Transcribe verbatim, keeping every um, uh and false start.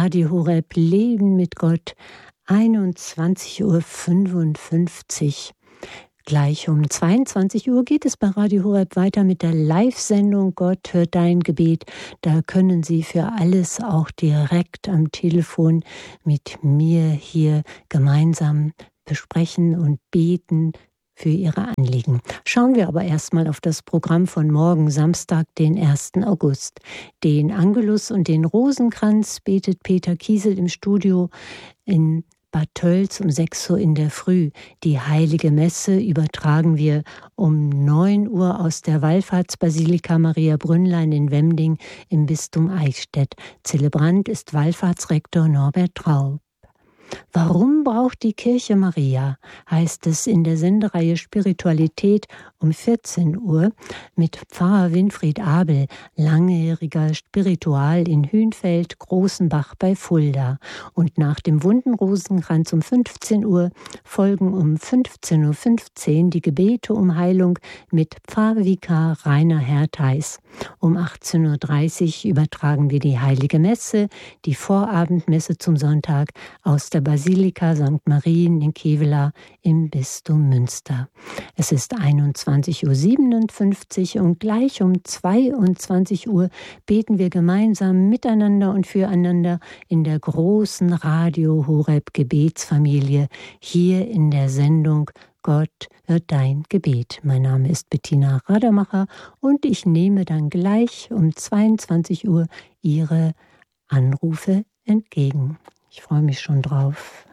Radio Horeb Leben mit Gott, einundzwanzig Uhr fünfundfünfzig. Gleich um zweiundzwanzig Uhr geht es bei Radio Horeb weiter mit der Live-Sendung Gott hört dein Gebet. Da können Sie für alles auch direkt am Telefon mit mir hier gemeinsam besprechen und beten für Ihre Anliegen. Schauen wir aber erstmal auf das Programm von morgen, Samstag, den ersten August. Den Angelus und den Rosenkranz betet Peter Kiesel im Studio in Bad Tölz um sechs Uhr in der Früh. Die Heilige Messe übertragen wir um neun Uhr aus der Wallfahrtsbasilika Maria Brünnlein in Wemding im Bistum Eichstätt. Zelebrant ist Wallfahrtsrektor Norbert Traub. Warum braucht die Kirche Maria, heißt es in der Sendereihe Spiritualität um vierzehn Uhr mit Pfarrer Winfried Abel, langjähriger Spiritual in Hünfeld, Großenbach bei Fulda. Und nach dem Wundenrosenkranz um fünfzehn Uhr folgen um fünfzehn Uhr fünfzehn die Gebete um Heilung mit Pfarrvikar Rainer Hertheis. Um achtzehn Uhr dreißig übertragen wir die Heilige Messe, die Vorabendmesse zum Sonntag aus der Basilika Sankt Marien in Kevela im Bistum Münster. Es ist einundzwanzig Uhr siebenundfünfzig und gleich um zweiundzwanzig Uhr beten wir gemeinsam miteinander und füreinander in der großen Radio Horeb Gebetsfamilie hier in der Sendung Gott hört dein Gebet. Mein Name ist Bettina Radermacher und ich nehme dann gleich um zweiundzwanzig Uhr Ihre Anrufe entgegen. Ich freue mich schon drauf.